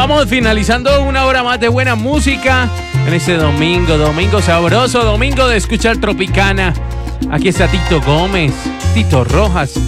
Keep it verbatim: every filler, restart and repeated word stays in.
vamos finalizando una hora más de buena música en este domingo, domingo sabroso, domingo de escuchar Tropicana. Aquí está Tito Gómez, Tito Rojas,